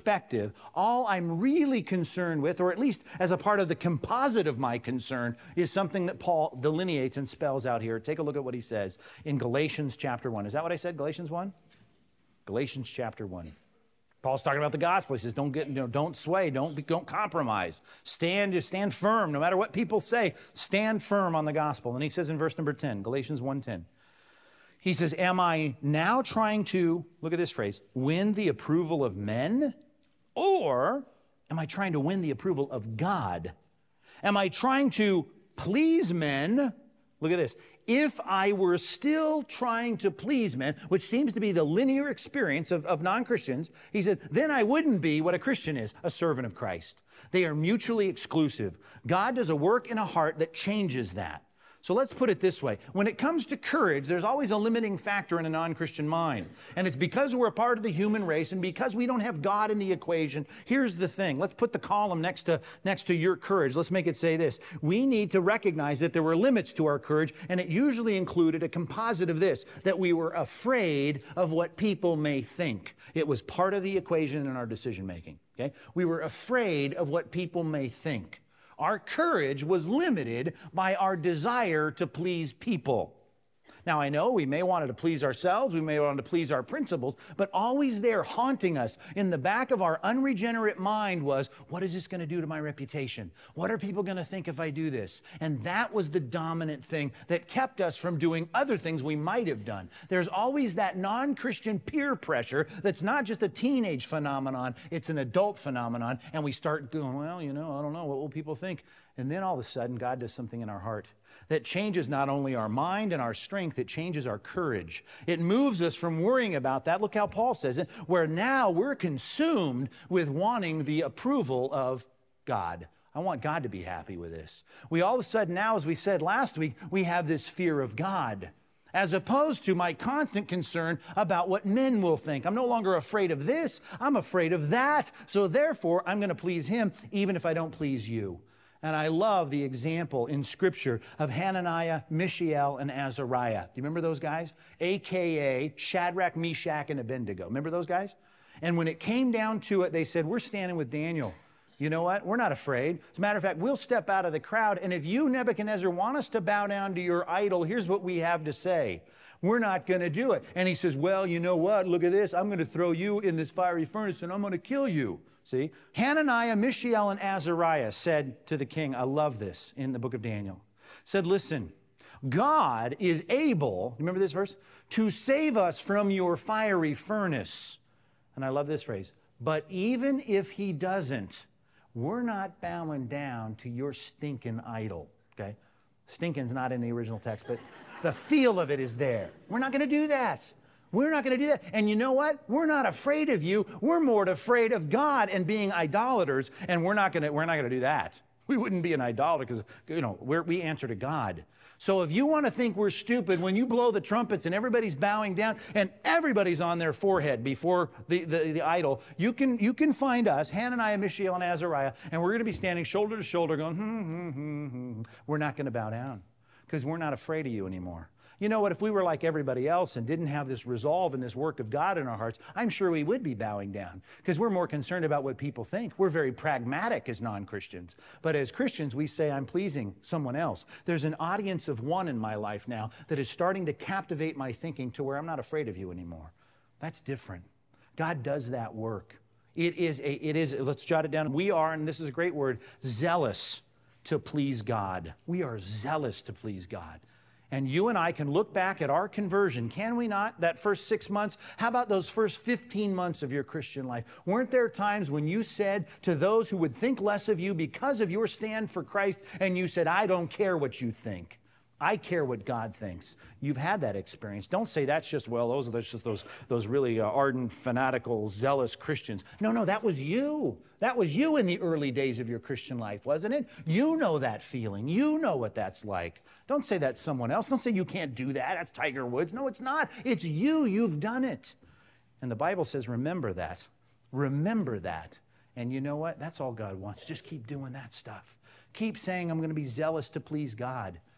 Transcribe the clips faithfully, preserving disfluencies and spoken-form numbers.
perspective, all I'm really concerned with, or at least as a part of the composite of my concern, is something that Paul delineates and spells out here. Take a look at what he says in Galatians chapter one. Is that what I said, Galatians one? Galatians chapter one. Paul's talking about the gospel. He says, don't get, you know, don't sway, don't, be, don't compromise. Stand, just stand firm, no matter what people say. Stand firm on the gospel. And he says in verse number ten, Galatians one ten, he says, am I now trying to, look at this phrase, win the approval of men? Or am I trying to win the approval of God? Am I trying to please men? Look at this. If I were still trying to please men, which seems to be the linear experience of, of non-Christians, he said, then I wouldn't be what a Christian is, a servant of Christ. They are mutually exclusive. God does a work in a heart that changes that. So let's put it this way. When it comes to courage, there's always a limiting factor in a non-Christian mind. And it's because we're a part of the human race and because we don't have God in the equation. Here's the thing. Let's put the column next to, next to your courage. Let's make it say this. We need to recognize that there were limits to our courage, and it usually included a composite of this, that we were afraid of what people may think. It was part of the equation in our decision making. Okay? We were afraid of what people may think. Our courage was limited by our desire to please people. Now, I know we may want to please ourselves, we may want to please our principles, but always there haunting us in the back of our unregenerate mind was, what is this going to do to my reputation? What are people going to think if I do this? And that was the dominant thing that kept us from doing other things we might have done. There's always that non-Christian peer pressure that's not just a teenage phenomenon, it's an adult phenomenon, and we start going, well, you know, I don't know, what will people think? And then all of a sudden, God does something in our heart that changes not only our mind and our strength, it changes our courage. It moves us from worrying about that. Look how Paul says it, where now we're consumed with wanting the approval of God. I want God to be happy with this. We all of a sudden now, as we said last week, we have this fear of God, as opposed to my constant concern about what men will think. I'm no longer afraid of this, I'm afraid of that. So therefore, I'm going to please him even if I don't please you. And I love the example in Scripture of Hananiah, Mishael, and Azariah. Do you remember those guys? A K A Shadrach, Meshach, and Abednego. Remember those guys? And when it came down to it, they said, we're standing with Daniel. You know what? We're not afraid. As a matter of fact, we'll step out of the crowd, and if you, Nebuchadnezzar, want us to bow down to your idol, here's what we have to say. We're not going to do it. And he says, well, you know what? Look at this. I'm going to throw you in this fiery furnace, and I'm going to kill you. See? Hananiah, Mishael, and Azariah said to the king, I love this in the book of Daniel, said, listen, God is able, remember this verse, to save us from your fiery furnace. And I love this phrase, but even if he doesn't, we're not bowing down to your stinking idol, okay? Stinking's not in the original text, but the feel of it is there. We're not going to do that. We're not going to do that. And you know what? We're not afraid of you. We're more afraid of God and being idolaters, and we're not going to, we're not going to do that. We wouldn't be an idolater because, you know, we're, we answer to God. So if you want to think we're stupid, when you blow the trumpets and everybody's bowing down and everybody's on their forehead before the, the, the idol, you can, you can find us, Hananiah, Mishael, and Azariah, and we're going to be standing shoulder to shoulder going, hmm, hmm, hmm, hmm. We're not going to bow down because we're not afraid of you anymore. You know what? If we were like everybody else and didn't have this resolve and this work of God in our hearts, I'm sure we would be bowing down because we're more concerned about what people think. We're very pragmatic as non-Christians. But as Christians, we say, I'm pleasing someone else. There's an audience of one in my life now that is starting to captivate my thinking to where I'm not afraid of you anymore. That's different. God does that work. It is, a, it is, let's jot it down. We are, and this is a great word, zealous to please God. We are zealous to please God. And you and I can look back at our conversion, can we not? That first six months. How about those first fifteen months of your Christian life? Weren't there times when you said to those who would think less of you because of your stand for Christ, and you said, I don't care what you think. I care what God thinks. You've had that experience. Don't say that's just, well, those are just those, those really uh, ardent, fanatical, zealous Christians. No, no, that was you. That was you in the early days of your Christian life, wasn't it? You know that feeling. You know what that's like. Don't say that's someone else. Don't say you can't do that. That's Tiger Woods. No, it's not. It's you. You've done it. And the Bible says, remember that. Remember that. And you know what? That's all God wants. Just keep doing that stuff. Keep saying, I'm going to be zealous to please God.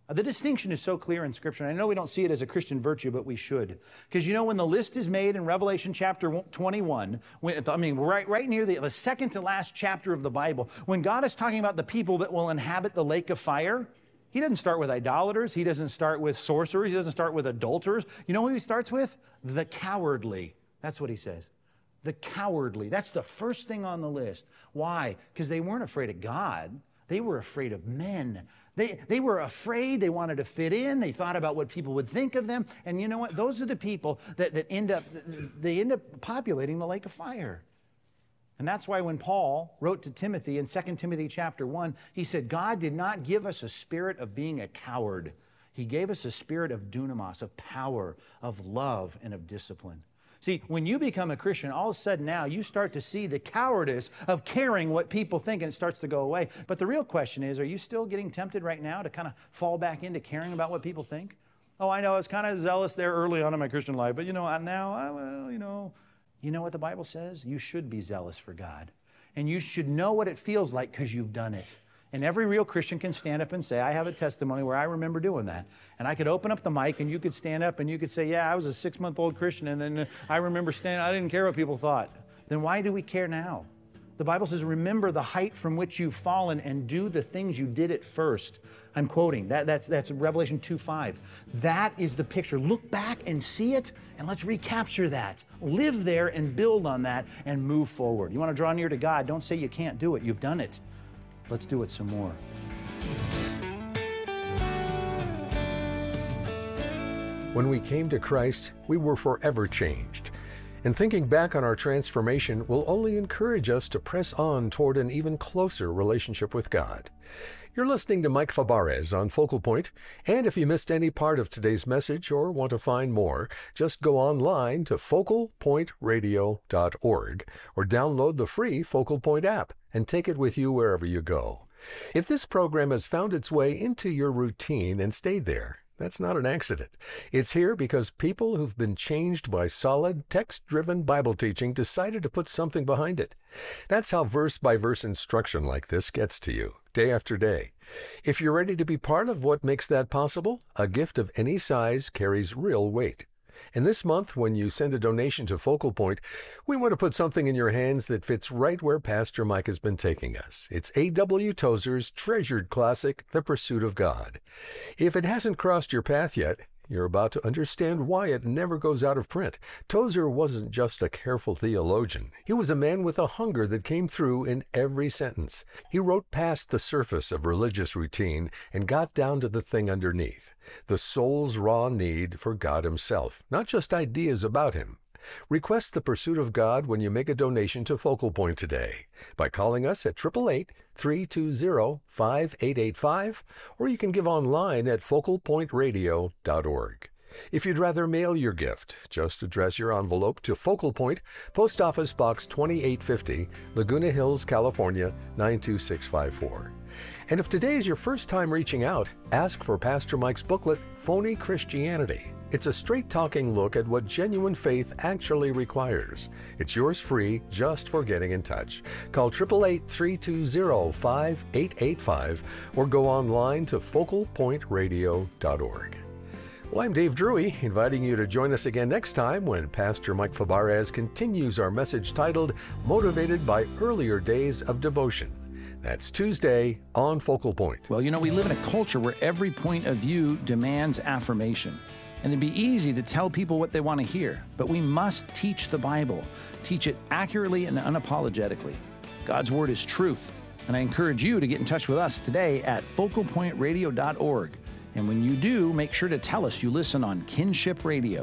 Uh, The distinction is so clear in Scripture. And I know we don't see it as a Christian virtue, but we should. Because you know, when the list is made in Revelation chapter twenty-one, when, I mean, right, right near the, the second to last chapter of the Bible, when God is talking about the people that will inhabit the lake of fire, He doesn't start with idolaters. He doesn't start with sorcerers. He doesn't start with adulterers. You know who He starts with? The cowardly. That's what He says. The cowardly. That's the first thing on the list. Why? Because they weren't afraid of God. They were afraid of men. They, they were afraid. They wanted to fit in. They thought about what people would think of them. And you know what? Those are the people that, that end up, they end up populating the lake of fire. And that's why when Paul wrote to Timothy in Second Timothy chapter one, he said, God did not give us a spirit of being a coward. He gave us a spirit of dunamis, of power, of love, and of discipline. See, when you become a Christian, all of a sudden now you start to see the cowardice of caring what people think, and it starts to go away. But the real question is, are you still getting tempted right now to kind of fall back into caring about what people think? Oh, I know, I was kind of zealous there early on in my Christian life, but you know, now, I, well, you know, you know what the Bible says? You should be zealous for God. And you should know what it feels like because you've done it. And every real Christian can stand up and say, I have a testimony where I remember doing that. And I could open up the mic and you could stand up and you could say, yeah, I was a six-month-old Christian and then I remember standing, I didn't care what people thought. Then why do we care now? The Bible says, remember the height from which you've fallen and do the things you did at first. I'm quoting, that, that's, that's Revelation two five. That is the picture. Look back and see it, and let's recapture that. Live there and build on that and move forward. You want to draw near to God, don't say you can't do it. You've done it. Let's do it some more. When we came to Christ, we were forever changed. And thinking back on our transformation will only encourage us to press on toward an even closer relationship with God. You're listening to Mike Fabarez on Focal Point, and if you missed any part of today's message or want to find more, just go online to focal point radio dot org or download the free Focal Point app and take it with you wherever you go. If this program has found its way into your routine and stayed there, that's not an accident. It's here because people who've been changed by solid, text-driven Bible teaching decided to put something behind it. That's how verse-by-verse instruction like this gets to you, day after day. If you're ready to be part of what makes that possible, a gift of any size carries real weight. And this month, when you send a donation to Focal Point, we want to put something in your hands that fits right where Pastor Mike has been taking us. It's A W Tozer's treasured classic, The Pursuit of God. If it hasn't crossed your path yet, you're about to understand why it never goes out of print. Tozer wasn't just a careful theologian. He was a man with a hunger that came through in every sentence. He wrote past the surface of religious routine and got down to the thing underneath, the soul's raw need for God Himself, not just ideas about Him. Request The Pursuit of God when you make a donation to Focal Point today by calling us at eight eight eight, three two zero, five eight eight five, or you can give online at focal point radio dot org. If you'd rather mail your gift, just address your envelope to Focal Point, Post Office Box twenty-eight fifty, Laguna Hills, California, nine two six five four. And if today is your first time reaching out, ask for Pastor Mike's booklet, Phony Christianity. It's a straight-talking look at what genuine faith actually requires. It's yours free just for getting in touch. Call eight eight eight, three two zero, five eight eight five or go online to focal point radio dot org. Well, I'm Dave Drury, inviting you to join us again next time when Pastor Mike Fabarez continues our message titled, Motivated by Earlier Days of Devotion. That's Tuesday on Focal Point. Well, you know, we live in a culture where every point of view demands affirmation. And it'd be easy to tell people what they want to hear, but we must teach the Bible, teach it accurately and unapologetically. God's Word is truth, and I encourage you to get in touch with us today at focal point radio dot org. And when you do, make sure to tell us you listen on Kinship Radio.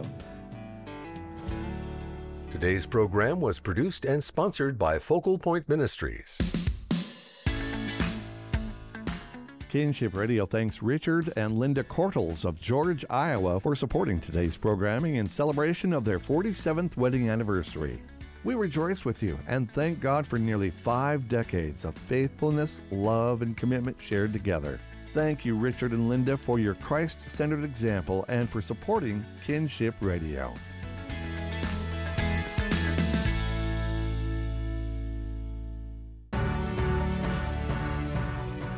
Today's program was produced and sponsored by Focal Point Ministries. Kinship Radio thanks Richard and Linda Cortles of George, Iowa for supporting today's programming in celebration of their forty-seventh wedding anniversary. We rejoice with you and thank God for nearly five decades of faithfulness, love, and commitment shared together. Thank you, Richard and Linda, for your Christ-centered example and for supporting Kinship Radio.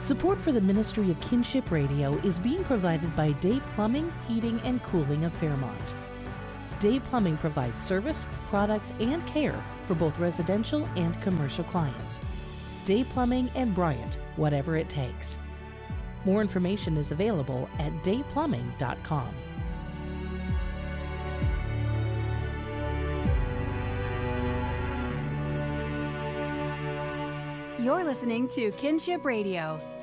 Support for the Ministry of Kinship Radio is being provided by Day Plumbing, Heating, and Cooling of Fairmont. Day Plumbing provides service, products, and care for both residential and commercial clients. Day Plumbing and Bryant, whatever it takes. More information is available at day plumbing dot com. You're listening to Kinship Radio.